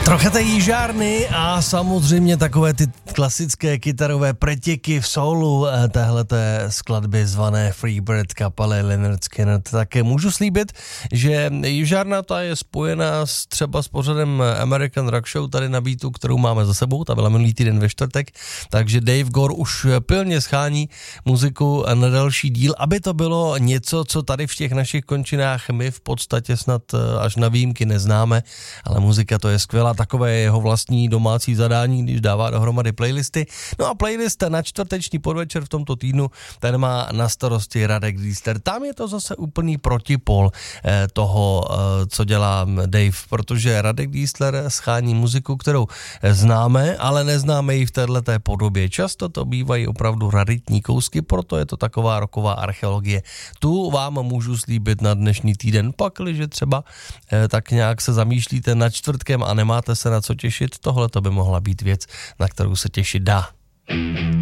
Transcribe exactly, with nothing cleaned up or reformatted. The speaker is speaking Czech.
Trocha té jížárny a samozřejmě takové ty klasické kytarové pretěky v soulu téhleté skladby zvané Freebird kapely Lynyrd Skynyrd. Tak můžu slíbit, že jížárna ta je spojená s, třeba s pořadem American Rock Show tady na beatu, kterou máme za sebou, ta byla minulý týden ve čtvrtek, takže Dave Gore už pilně schání muziku na další díl, aby to bylo něco, co tady v těch našich končinách my v podstatě snad až na výjimky neznáme, ale muzika to je skvělá, takové je jeho vlastní domácí zadání, když dává dohromady playlisty. No a playlist na čtvrteční podvečer v tomto týdnu, ten má na starosti Radek Diesler. Tam je to zase úplný protipol eh, toho, eh, co dělá Dave, protože Radek Diesler schání muziku, kterou známe, ale neznáme ji v téhleté podobě. Často to bývají opravdu raritní kousky, proto je to taková rocková archeologie. Tu vám můžu slíbit na dnešní týden, pakliže třeba eh, tak nějak se zamýšlíte nad čtvrtkem a nemáte se na co těšit, tohle to by mohla být věc, na kterou se těšit dá.